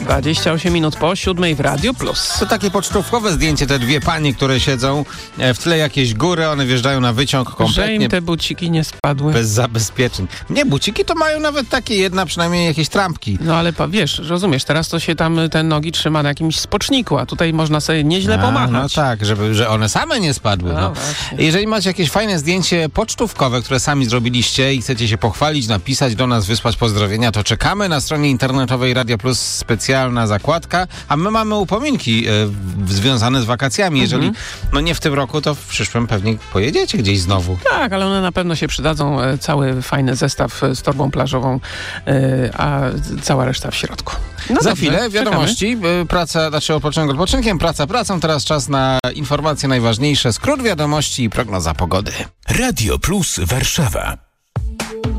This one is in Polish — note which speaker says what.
Speaker 1: 28 minut po 7 w Radio Plus.
Speaker 2: To takie pocztówkowe zdjęcie, te dwie panie, które siedzą w tle jakieś góry, one wjeżdżają na wyciąg
Speaker 1: Że
Speaker 2: kompletnie
Speaker 1: im te buciki nie spadły.
Speaker 2: bez zabezpieczeń. Nie, buciki to mają nawet takie jedna, przynajmniej jakieś trampki.
Speaker 1: No ale wiesz, rozumiesz, teraz to się tam te nogi trzyma na jakimś spoczniku, a tutaj można sobie nieźle pomachać.
Speaker 2: No tak, że one same nie spadły.
Speaker 1: No
Speaker 2: No.
Speaker 1: właśnie.
Speaker 2: Jeżeli macie jakieś fajne zdjęcie pocztówkowe, które sami zrobiliście i chcecie się pochwalić, napisać do nas, wysłać pozdrowienia, to czekamy na stronie internetowej Radio Plus, specjalna zakładka, a my mamy upominki związane z wakacjami. Jeżeli nie w tym roku, to w przyszłym pewnie pojedziecie gdzieś znowu.
Speaker 1: Tak, ale one na pewno się przydadzą. Cały fajny zestaw z torbą plażową, a cała reszta w środku. No
Speaker 2: Za
Speaker 1: dobrze,
Speaker 2: chwilę wiadomości, odpoczynek odpoczynkiem, praca pracą. Teraz czas na informacje najważniejsze, skrót wiadomości i prognoza pogody.
Speaker 3: Radio Plus Warszawa.